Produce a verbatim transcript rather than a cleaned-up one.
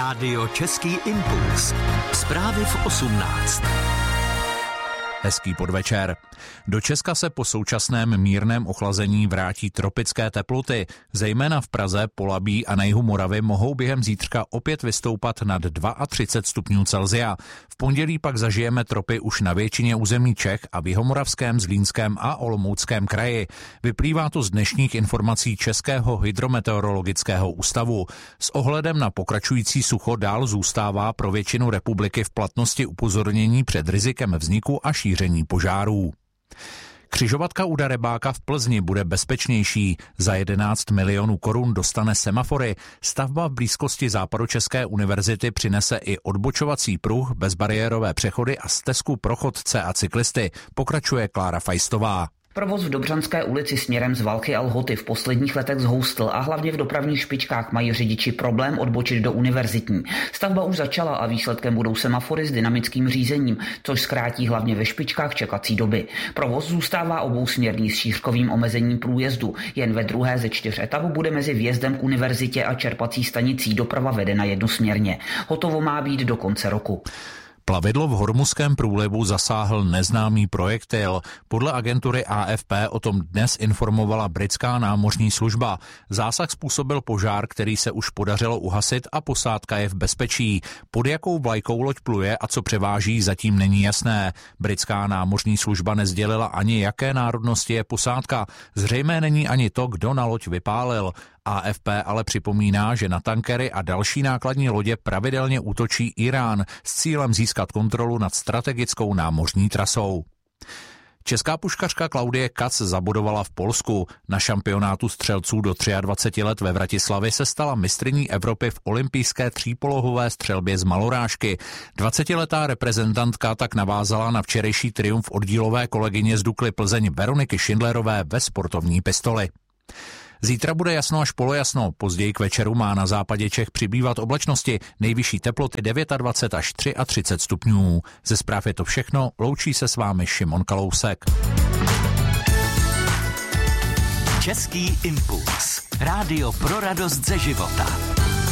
Rádio Český impuls. Zprávy v osmnáct. Hezký podvečer. Do Česka se po současném mírném ochlazení vrátí tropické teploty. Zejména v Praze, Polabí a na jihu Moravy mohou během zítřka opět vystoupat nad třicet dva stupňů Celsia. V pondělí pak zažijeme tropy už na většině území Čech a v Jihomoravském, Zlínském a Olomouckém kraji. Vyplývá to z dnešních informací Českého hydrometeorologického ústavu. S ohledem na pokračující sucho dál zůstává pro většinu republiky v platnosti upozornění před rizikem vzniku a šíření požárů. Křižovatka u Darebáka v Plzni bude bezpečnější. Za jedenáct milionů korun dostane semafory. Stavba v blízkosti Západočeské univerzity přinese i odbočovací pruh, bezbariérové přechody a stezku pro chodce a cyklisty, pokračuje Klára Fajstová. Provoz v Dobřanské ulici směrem z Valchy a Lhoty v posledních letech zhoustl a hlavně v dopravních špičkách mají řidiči problém odbočit do univerzitní. Stavba už začala a výsledkem budou semafory s dynamickým řízením, což zkrátí hlavně ve špičkách čekací doby. Provoz zůstává obousměrný s šířkovým omezením průjezdu. Jen ve druhé ze čtyř etap bude mezi vjezdem k univerzitě a čerpací stanicí doprava vedena jednosměrně. Hotovo má být do konce roku. Plavidlo v Hormuzském průlivu zasáhl neznámý projektil. Podle agentury A F P o tom dnes informovala britská námořní služba. Zásah způsobil požár, který se už podařilo uhasit a posádka je v bezpečí. Pod jakou vlajkou loď pluje a co převáží, zatím není jasné. Britská námořní služba nesdělila ani jaké národnosti je posádka. Zřejmé není ani to, kdo na loď vypálil. A F P ale připomíná, že na tankery a další nákladní lodě pravidelně útočí Irán s cílem získat kontrolu nad strategickou námořní trasou. Česká puškařka Klaudie Kac zabodovala v Polsku. Na šampionátu střelců do dvacet tři let ve Vratislavi se stala mistryní Evropy v olympijské třípolohové střelbě z malorážky. dvacetiletá reprezentantka tak navázala na včerejší triumf oddílové kolegyně z Dukly Plzeň Veroniky Schindlerové ve sportovní pistoli. Zítra bude jasno až polojasno, později k večeru má na západě Čech přibývat oblačnosti, nejvyšší teploty dvacet devět až třicet tři stupňů. Ze zpráv je to všechno, loučí se s vámi Šimon Kalousek. Český impuls. Rádio pro radost ze života.